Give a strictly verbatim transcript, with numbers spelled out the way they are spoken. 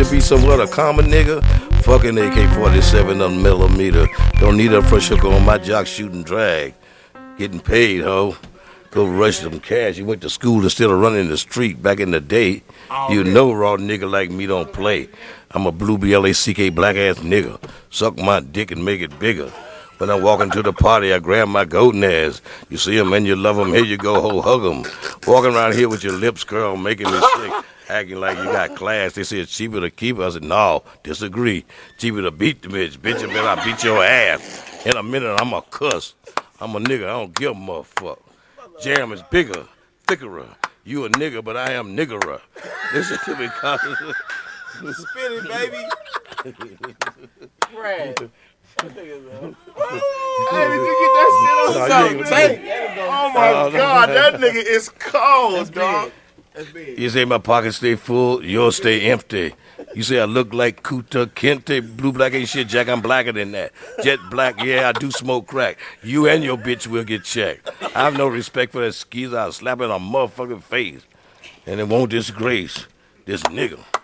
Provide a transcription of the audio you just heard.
to be somewhat a common nigga. Fucking A K forty-seven on millimeter. Don't need a fresh sugar on my jock shooting drag. Getting paid, ho. Go rush some cash. You went to school instead of running the street back in the day. Oh, you man. Know raw nigga like me don't play. I'm a blue B L A C K black ass nigga. Suck my dick and make it bigger. When I walk into the party, I grab my golden ass. You see him and you love him, here you go, ho, hug him. Walking around here with your lips curled, making me sick. Acting like you got class. They say it's cheaper to keep her. I said, no, disagree. Cheaper to beat the bitch. Bitch, and then I beat your ass. In a minute, I'm a cuss. I'm a nigga. I don't give a motherfucker. Jam is bigger, thickerer. You a nigga, but I am niggerer. Listen to me, cuz. Spin it, baby. Brad. Hey, did you get that shit on something? Tape? Oh my uh, God, that nigga is cold, dog. You say my pockets stay full, yours stay empty. You say I look like Kuta Kente, blue black ain't shit, Jack, I'm blacker than that. Jet black, yeah, I do smoke crack. You and your bitch will get checked. I have no respect for that skeezer, I'll slap it in a motherfucking face. And it won't disgrace this nigga.